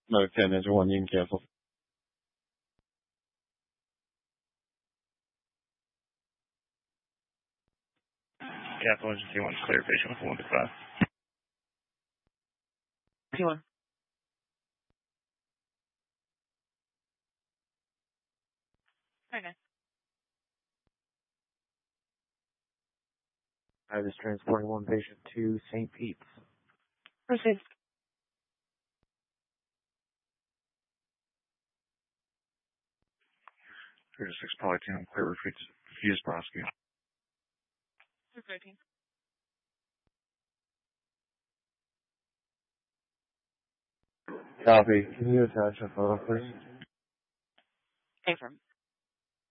No, 10 is 1, you can cancel. Capital Agency 1 clear, patient with 1 to 5. T1. Very nice. I was transporting one patient to St. Pete's. Proceed. 36 Polytown, clear, refuse prosecute. 213. Copy. Can you attach a photo, please? Affirm.